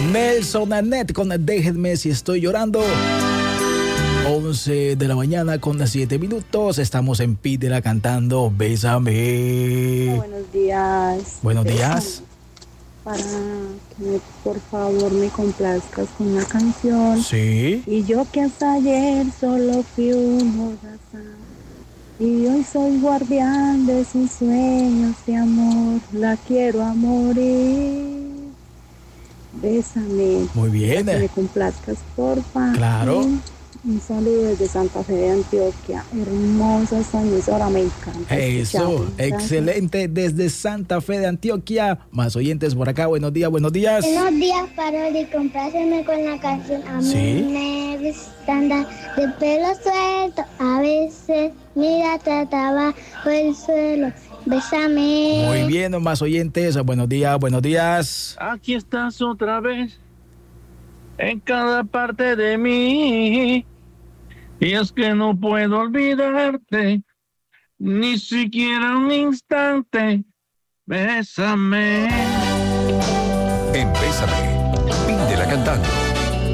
Nelson Annette con Déjenme si estoy llorando. 11 de la mañana con 7 minutos. Estamos en Pídela cantando Bésame. Buenos días. Buenos días. Para que por favor me complazcas con una canción. Sí. Y yo que hasta ayer solo fui un holgazán, y hoy soy guardián de sus sueños de amor. La quiero a morir. Bésame. Muy bien. Que me complazcas, porfa. Claro. Un saludo desde Santa Fe de Antioquia. Hermosa esta emisora, me encanta. Eso, excelente. Desde Santa Fe de Antioquia. Más oyentes por acá. Buenos días, buenos días. Buenos días, Parodi. Compláceme con la canción. A ¿Sí? mí me gusta andar de pelo suelto. A veces, mira, trataba por el suelo. Bésame. Muy bien, más oyentes. Buenos días, buenos días. Aquí estás otra vez, en cada parte de mí. Y es que no puedo olvidarte, ni siquiera un instante. Bésame. En Bésame, Pídela cantando.